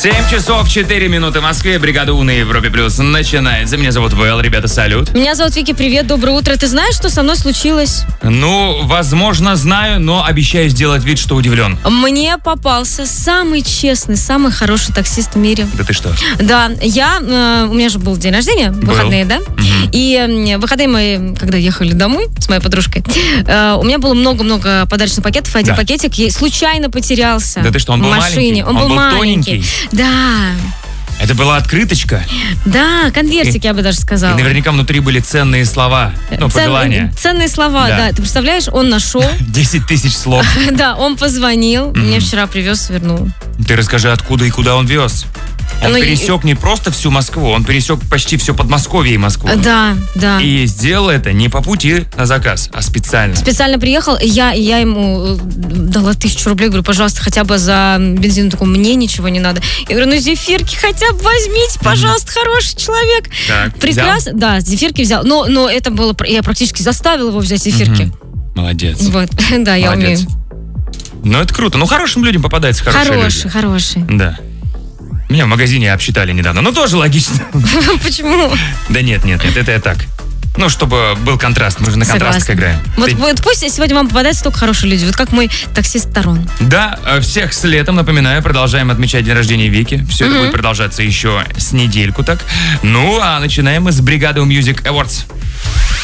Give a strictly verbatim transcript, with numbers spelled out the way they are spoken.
семь часов четыре минуты в Москве. Бригада У на Европе Плюс начинается. Меня зовут Вэл, ребята, салют. Меня зовут Вики, привет, доброе утро. Ты знаешь, что со мной случилось? Ну, возможно, знаю, но обещаю сделать вид, что удивлен. Мне попался самый честный, самый хороший таксист в мире. Да ты что? Да, я, э, у меня же был день рождения, Был. выходные, да? Угу. И э, выходные мы, когда ехали домой с моей подружкой, э, у меня было много-много подарочных пакетов, и один Да. пакетик ей случайно потерялся. Да ты что, он был в машине. маленький? Он, Он был, был маленький. тоненький? Да, Это была открыточка. да, конвертик, И- я бы даже И сказала. наверняка внутри были ценные слова. Ну, Цен- пожелания. Ценные слова, Да. да. Ты представляешь, он нашел, десять тысяч слов. да, он позвонил, мне вчера привез, вернул. Ты расскажи, откуда и куда он вез. Он Ну, и- пересек не просто всю Москву, он пересек почти все Подмосковье и Москву. Да, да. И сделал это не по пути на заказ, а специально. Специально приехал, и я, и я ему э, дала тысячу рублей, говорю, пожалуйста, хотя бы за бензин. Он такой, мне ничего не надо. Я говорю, ну зефирки хотя бы возьмите, пожалуйста, хороший человек. Так, Прекрасно, да, зефирки взял. Но, но это было, пр- я практически заставила его взять зефирки. Мгм. Молодец. Вот, да, я Молодец. умею. Ну, это круто. Ну, хорошим людям попадаются хорошие Хороший, люди. хороший. Да. Меня в магазине обсчитали недавно. Ну, тоже логично. Почему? Да нет, нет, нет, это я так. Ну, чтобы был контраст. Мы же на контрастах Согласна. играем. Вот, Ты- вот пусть сегодня вам попадаются только хорошие люди. Вот как мой таксист Тарон. Да, э, всех с летом, напоминаю, продолжаем отмечать день рождения Вики. Все это будет продолжаться еще с недельку так. Ну, а начинаем мы с бригады Music Awards.